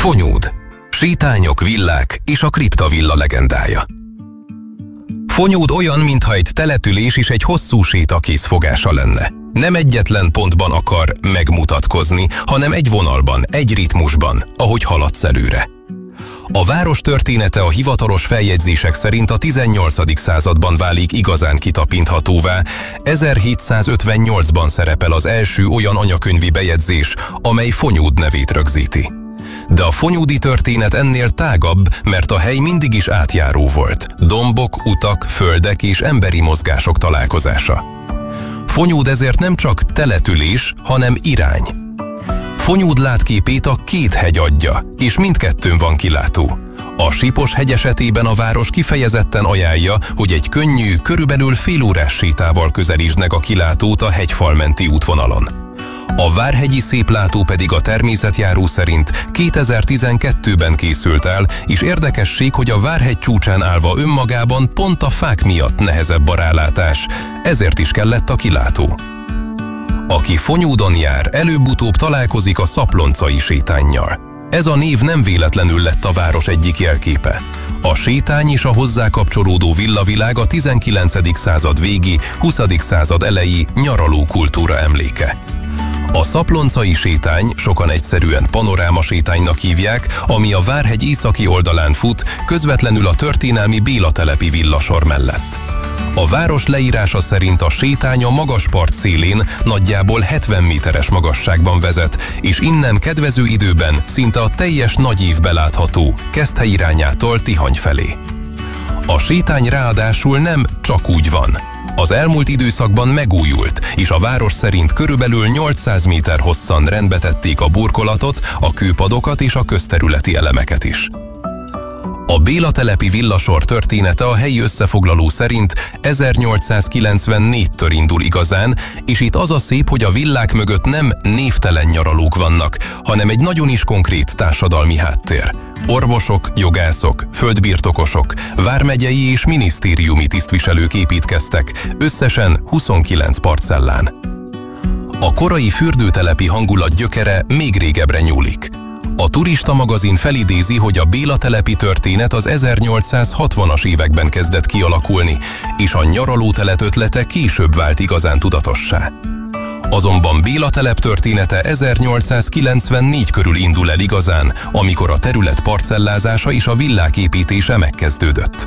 Fonyód. Sétányok, villák és a kriptavilla legendája. Fonyód olyan, mintha egy teletülés is egy hosszú séta készfogása lenne. Nem egyetlen pontban akar megmutatkozni, hanem egy vonalban, egy ritmusban, ahogy haladsz előre. A város története a hivatalos feljegyzések szerint a 18. században válik igazán kitapinthatóvá. 1758-ban szerepel az első olyan anyakönyvi bejegyzés, amely Fonyód nevét rögzíti. De a fonyódi történet ennél tágabb, mert a hely mindig is átjáró volt. Dombok, utak, földek és emberi mozgások találkozása. Fonyód ezért nem csak teletülés, hanem irány. Fonyód látképét a két hegy adja, és mindkettőn van kilátó. A Sipos hegy esetében a város kifejezetten ajánlja, hogy egy könnyű, körülbelül félórás sétával közelítsd meg a kilátót a hegyfal menti útvonalon. A Várhegyi széplátó pedig a természetjáró szerint 2012-ben készült el, és érdekesség, hogy a Várhegy csúcsán állva önmagában pont a fák miatt nehezebb a rálátás, ezért is kellett a kilátó. Aki Fonyódon jár, előbb-utóbb találkozik a Szaploncai sétánnyal. Ez a név nem véletlenül lett a város egyik jelképe. A sétány és a hozzá kapcsolódó villavilág a 19. század végi, 20. század elejé nyaraló kultúra emléke. A Szaploncai sétány sokan egyszerűen panorámasétánynak hívják, ami a Várhegy északi oldalán fut, közvetlenül a történelmi Béla telepi villasor mellett. A város leírása szerint a sétány a magas part szélén nagyjából 70 méteres magasságban vezet, és innen kedvező időben szinte a teljes Nagyív belátható, Keszthely irányától Tihany felé. A sétány ráadásul nem csak úgy van. Az elmúlt időszakban megújult, és a város szerint körülbelül 800 méter hosszan rendbe tették a burkolatot, a kőpadokat és a közterületi elemeket is. A Béla telepi villasor története a helyi összefoglaló szerint 1894-től indul igazán, és itt az a szép, hogy a villák mögött nem névtelen nyaralók vannak, hanem egy nagyon is konkrét társadalmi háttér. Orvosok, jogászok, földbirtokosok, vármegyei és minisztériumi tisztviselők építkeztek, összesen 29 parcellán. A korai fürdőtelepi hangulat gyökere még régebbre nyúlik. A Turista magazin felidézi, hogy a Béla telepi történet az 1860-as években kezdett kialakulni, és a nyaralótelet ötlete később vált igazán tudatossá. Azonban Béla telep története 1894 körül indul el igazán, amikor a terület parcellázása és a villák építése megkezdődött.